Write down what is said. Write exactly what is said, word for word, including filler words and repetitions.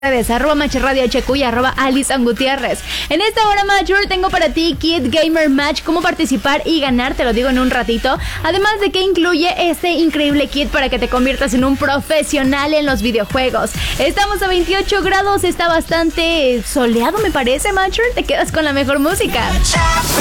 redes, arroba Macherradio H Q y arroba Alison Gutiérrez. En esta hora, Macher, tengo para ti Kid Gamer Match, cómo participar y ganar, te lo digo en un ratito. Además de que incluye este increíble kit para que te conviertas en un profesional en los videojuegos. Estamos a veintiocho grados, está bastante soleado, me parece, Macher. Te quedas con la mejor música.